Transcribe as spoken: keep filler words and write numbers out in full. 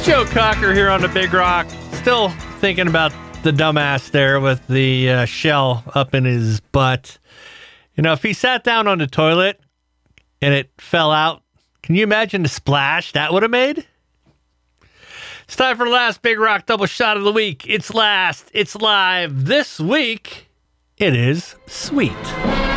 Joe Cocker here on the Big Rock. Still thinking about the dumbass there with the uh, shell up in his butt. You know, if he sat down on the toilet and it fell out, can you imagine the splash that would have made? It's time for the last Big Rock double shot of the week. It's last. It's live. This week, it is sweet.